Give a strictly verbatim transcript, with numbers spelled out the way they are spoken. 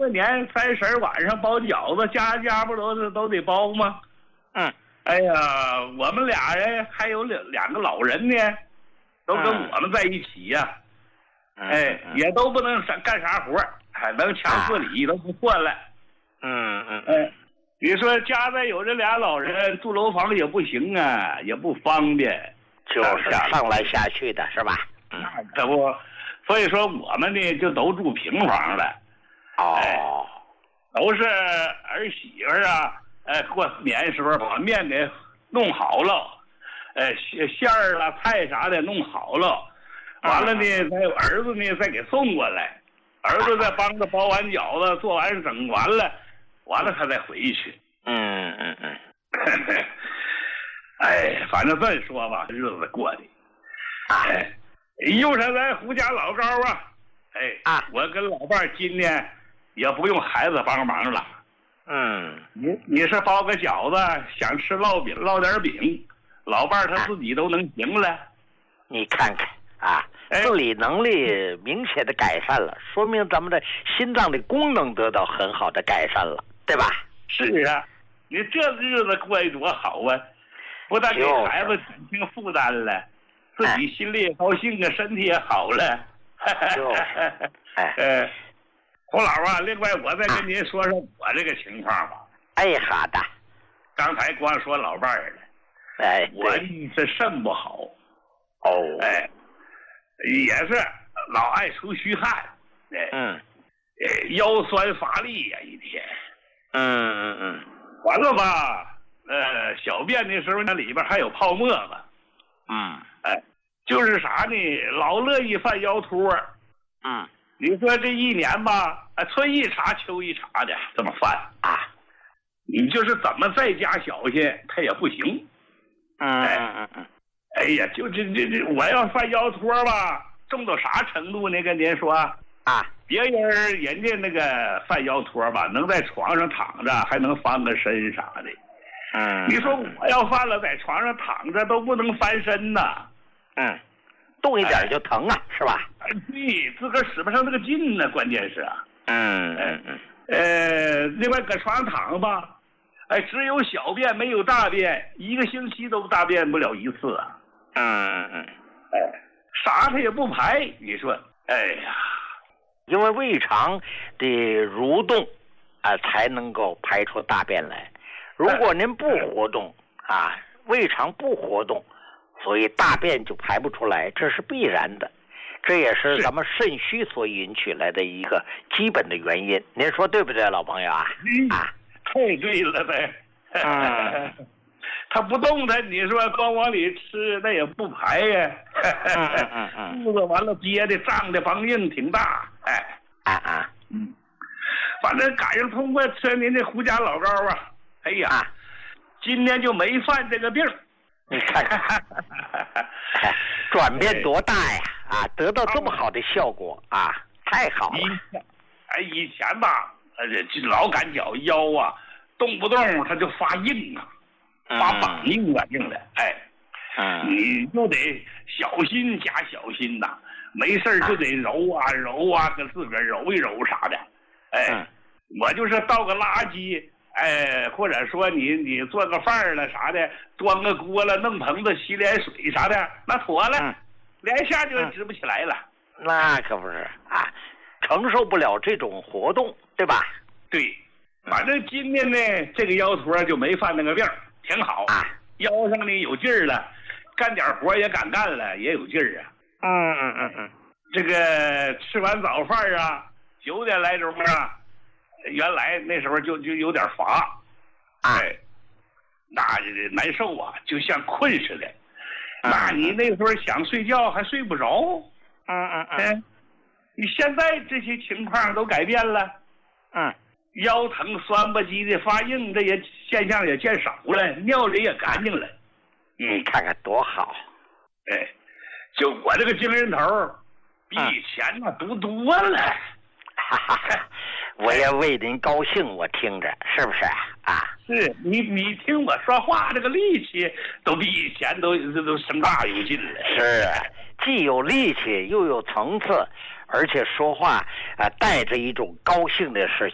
过年三十晚上包饺子，家家不都是都得包吗？ 嗯。 哎呀，我们俩人还有两两个老人呢，都跟我们在一起呀、啊。 嗯、 哎， 嗯、 也都不能干啥活，还能强自理都不错了。 嗯嗯。 哎，你说家里有这俩老人，住楼房也不行啊，也不方便。 就是上来下去的是吧？ 那可不，所以说我们呢就都住平房了。 哦、 哎，都是儿媳妇啊，哎，过年时候把面给弄好了，哎，馅儿啦、菜啥的弄好了。完了呢，再有儿子呢再给送过来，儿子再帮着包完饺子，做完整完了，完了他再回去。 嗯嗯嗯。 哎，反正这说吧，日子过的。哎，又是咱胡家老高啊！哎啊，我跟老伴儿今年也不用孩子帮忙了。 嗯， 你你是包个饺子，想吃烙饼烙点饼，老伴儿他自己都能行了。 你看看。啊，自理能力明显的改善了，说明咱们的心脏的功能得到很好的改善了，对吧？ 是啊，你这日子过得多好啊！不但给孩子减轻负担了，自己心里也高兴啊，身体也好了。 就，哎， 呃，胡老啊，另外我再跟您说说我这个情况吧。 哎，好的。 刚才光说老伴儿了， 哎， 我是肾不好。 哦， 哎。也是老爱出虚汗，哎， 嗯， 腰酸乏力呀、啊，一天， 嗯嗯嗯， 完了吧？呃，小便的时候那里边还有泡沫子， 嗯， 哎，就是啥呢？老乐意犯腰托， 嗯， 你说这一年吧，啊，春一茬秋一茬的这么犯啊，你就是怎么在家小心，他也不行， 嗯嗯嗯嗯。 哎呀，就这这这，我要犯腰托吧，重到啥程度呢？跟您说啊， 别人人家那个犯腰托吧，能在床上躺着，还能翻个身啥的。 嗯， 你说我要犯了，在床上躺着都不能翻身呐。 嗯，动一点就疼啊，哎、是吧？ 哎，对，自个儿使不上那个劲呢，关键是啊。 嗯嗯嗯。 呃，另外搁床上躺吧，哎，只有小便没有大便，一个星期都大便不了一次啊。 嗯嗯嗯， 哎，啥他也不排，你说，哎呀， 因为胃肠的蠕动啊、呃，才能够排出大便来。如果您不活动啊，胃肠不活动，所以大便就排不出来，这是必然的。这也是咱们肾虚所引起来的一个基本的原因。您说对不对，老朋友啊？ 嗯、 啊， 太对了呗。 嗯。 他不动他，你说光往里吃，那也不排呀。 嗯嗯嗯， 肚子完了憋的胀的梆硬挺大，哎啊啊， 嗯，反正赶上通过吃您这胡家老高啊，哎呀， 啊、 今年就没犯这个病。 你看看，转变多大呀！啊，得到这么好的效果啊，太好了。 以前，哎，以前吧，呃，老感觉腰啊，动不动它就发硬啊。发绑硬啊，硬的，哎， 嗯， 你就得小心加小心呐，没事就得揉啊揉啊，跟自个儿揉一揉啥的，哎， 嗯、 我就是倒个垃圾，哎，或者说你你做个饭了啥的，端个锅了，弄盆子洗脸水啥的，那妥了， 嗯、 连下就直不起来了。 那可不是啊，承受不了这种活动，对吧？ 对，反正今年呢，这个腰托就没犯那个病。挺好啊， 腰上呢有劲儿了，干点活也敢干了，也有劲儿啊。 嗯嗯嗯嗯， 这个吃完早饭啊，九点来钟啊，原来那时候就就有点乏，哎，那难受啊，就像困似的。 嗯、 那你那时候想睡觉还睡不着。 嗯嗯嗯， 哎，你现在这些情况都改变了。 嗯。 腰疼酸不唧的发硬，这也现象也见少了，尿里也干净了。 你看看多好！ 哎，就我这个精神头，比以前那多多了。 哈哈哈，我也为您高兴，我听着是不是啊？ 是你你听我说话，这个力气都比以前都都升大有劲了。 是，既有力气又有层次，而且说话啊、呃、带着一种高兴的事情。